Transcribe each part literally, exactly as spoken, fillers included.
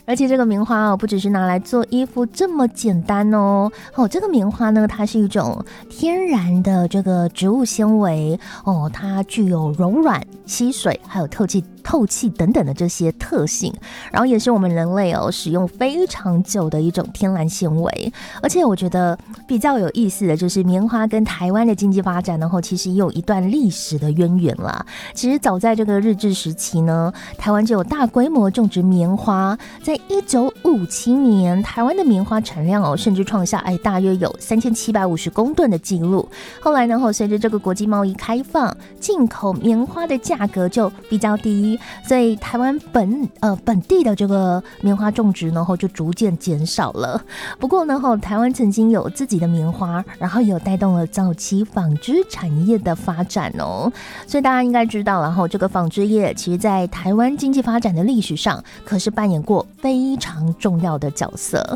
而且这个棉花哦，不只是拿来做衣服这么简单哦。哦，这个棉花呢，它是一种天然的这个植物纤维哦，它具有柔软、吸水，还有透气、透气等等的这些特性。然后也是我们人类哦使用非常久的一种天然纤维。而且我觉得比较有意思的就是棉花跟台湾的经济发展，然后其实也有一段历史的渊源啦。其实早在这个日治时期呢，台湾就有大规模种植棉花。在一九五七年，台湾的棉花产量哦，甚至创下哎大约有三千七百五十公吨的记录。后来呢，随着这个国际贸易开放，进口棉花的价格就比较低，所以台湾本呃本地的这个棉花种植呢，就逐渐减少了。不过呢，台湾曾经有自己的棉花，然后也有带动了早期纺织产业的发展哦。所以大家应该知道，然后这个纺织业其实在台湾经济发展的历史上，可是扮演过非常重要的角色。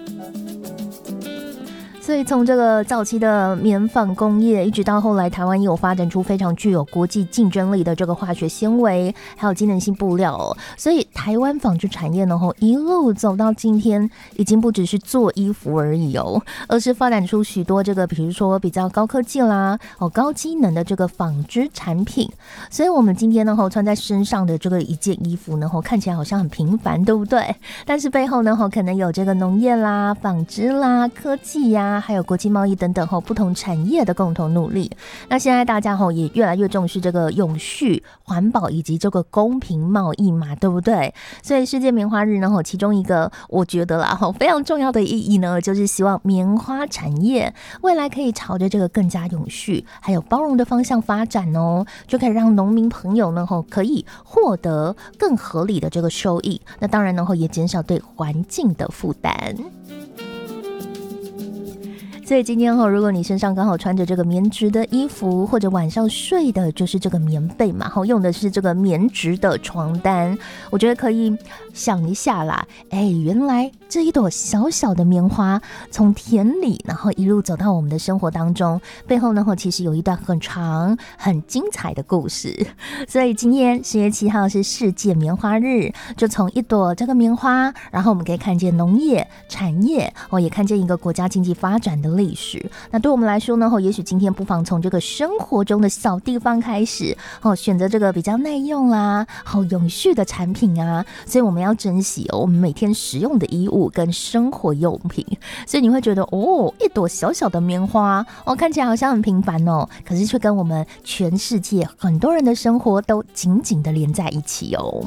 所以从这个早期的棉纺工业，一直到后来台湾也有发展出非常具有国际竞争力的这个化学纤维，还有机能性布料哦。所以台湾纺织产业呢，一路走到今天，已经不只是做衣服而已哦，而是发展出许多这个比如说比较高科技啦、哦高机能的这个纺织产品。所以我们今天呢，穿在身上的这个一件衣服呢，看起来好像很平凡，对不对？但是背后呢，可能有这个农业啦、纺织啦、科技呀、还有国际贸易等等不同产业的共同努力。那现在大家也越来越重视这个永续、环保以及这个公平贸易嘛，对不对？所以世界棉花日呢，其中一个我觉得啦非常重要的意义呢，就是希望棉花产业未来可以朝着这个更加永续还有包容的方向发展哦，就可以让农民朋友呢可以获得更合理的这个收益。那当然呢，也减少对环境的负担。所以今天如果你身上刚好穿着这个棉质的衣服，或者晚上睡的就是这个棉被嘛，用的是这个棉质的床单，我觉得可以想一下啦，哎，原来这一朵小小的棉花从田里然后一路走到我们的生活当中，背后呢其实有一段很长很精彩的故事。所以今天十月七号是世界棉花日，就从一朵这个棉花，然后我们可以看见农业产业哦，也看见一个国家经济发展的历史。那对我们来说呢，也许今天不妨从这个生活中的小地方开始哦，选择这个比较耐用啦、好永续的产品啊。所以我们要珍惜哦，我们每天使用的衣物跟生活用品。所以你会觉得哦，一朵小小的棉花哦，看起来好像很平凡哦，可是却跟我们全世界很多人的生活都紧紧的连在一起哦。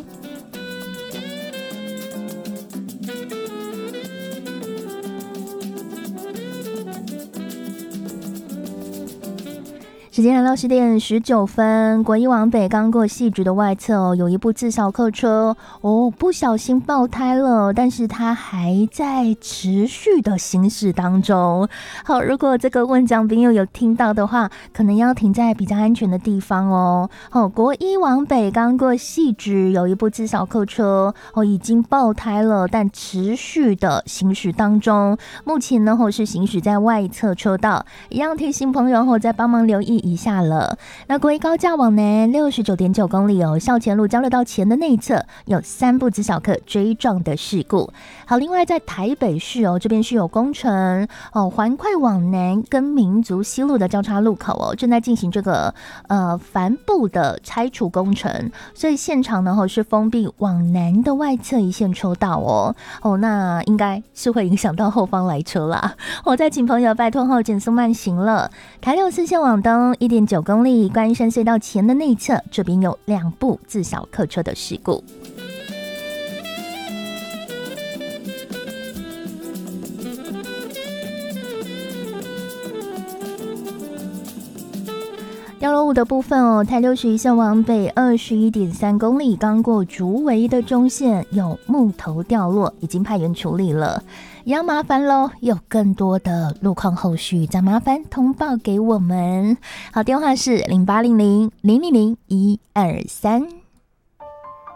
时间来到十点十九分，国一往北刚过汐止的外侧哦，有一部自小客车哦，不小心爆胎了，但是它还在持续的行驶当中。好，如果这个问讲朋友有听到的话，可能要停在比较安全的地方哦。哦，国一往北刚过汐止，有一部自小客车哦，已经爆胎了，但持续的行驶当中。目前呢，是行驶在外侧车道，一样提醒朋友后再帮忙留意一下了。那国一高架往南六十九点九公里哦，校前路交流道前的内侧有三部自小客追撞的事故。好，另外在台北市哦，这边是有工程哦，环快往南跟民族西路的交叉路口哦，正在进行这个呃帆布的拆除工程，所以现场呢是封闭往南的外侧一线车道哦。哦，那应该是会影响到后方来车啦。我再请朋友拜托后减速慢行了。台六四线往东一点九公里，观音山隧道前的内侧，这边有两部自小客车的事故。掉落物的部分哦，台六十一线往北二十一点三公里，刚过竹围的中线有木头掉落，已经派员处理了。也要麻烦咯，有更多的路况后续再麻烦通报给我们。好，电话是零八零零零零零一二三。